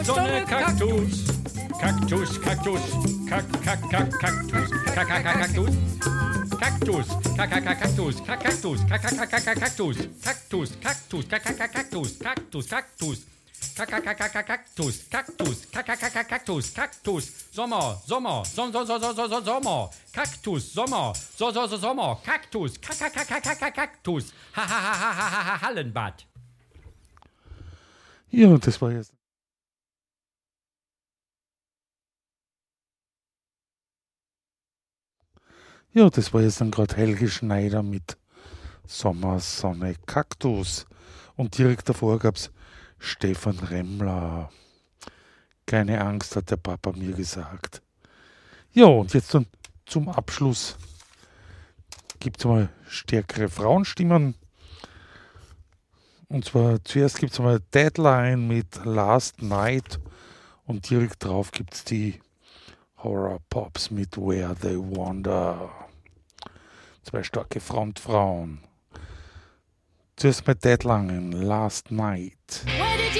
Sonne, Kaktus. Kaktus, Kaktus, Kaktus, Kaktus. Kaktus, Kaktus, Kaktus, Kaktus, Kaktus, Kaktus, Kaktus, Kaktus, Kaktus. Kaktus, Kaktus, Kaktus, Kaktus, Sommer, Sommer, Sommer, Kaktus, Sommer, Sommer, Kaktus, Kaktus, Hallenbad. Ja, das war jetzt. Ja, das war jetzt dann gerade Helge Schneider mit Sommer, Sonne, Kaktus. Und direkt davor gab es Stefan Remmler. Keine Angst, hat der Papa mir gesagt. Ja, und jetzt dann zum Abschluss gibt es mal stärkere Frauenstimmen. Und zwar zuerst gibt es mal Deadline mit Last Night und direkt drauf gibt es die Horror Pops mit Where They Wander. Zwei starke Frontfrauen. Zuerst mal Deadline, Last Night.